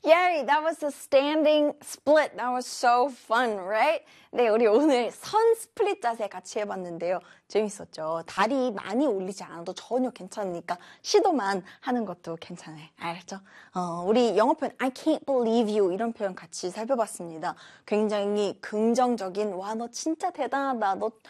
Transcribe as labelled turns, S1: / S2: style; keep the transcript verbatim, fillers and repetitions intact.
S1: Yay, that was a standing split. That was so fun, right? 네, 우리 오늘 선 스플릿 자세 같이 해봤는데요. 재밌었죠? 다리 많이 올리지 않아도 전혀 괜찮으니까 시도만 하는 것도 괜찮아요. 알죠? 어, 우리 영어 표현 I can't believe you 이런 표현 같이 살펴봤습니다. 굉장히 긍정적인 와, 너 진짜 대단하다. 너